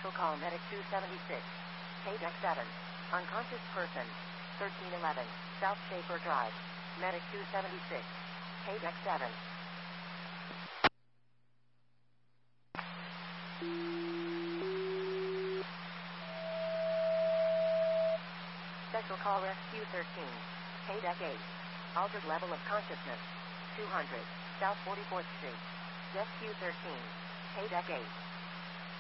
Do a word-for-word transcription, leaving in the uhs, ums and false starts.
Special call Medic two seventy-six. K D E C seven. Unconscious person. thirteen eleven. South Schaefer Drive. Medic two seventy-six. K D E C seven. Special call Rescue thirteen. K D E C eight. Altered level of consciousness. two hundred. South forty-fourth Street. Rescue thirteen. K D E C eight.